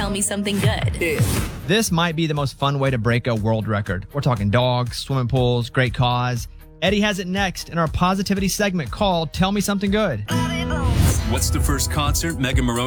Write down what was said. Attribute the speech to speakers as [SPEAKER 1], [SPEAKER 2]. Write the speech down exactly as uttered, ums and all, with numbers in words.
[SPEAKER 1] Tell Me Something Good.
[SPEAKER 2] Yeah.
[SPEAKER 3] This might be the most fun way to break a world record. We're talking dogs, swimming pools, great cause. Eddie has it next in our positivity segment called Tell Me Something Good.
[SPEAKER 4] What's the first concert Megan Moroney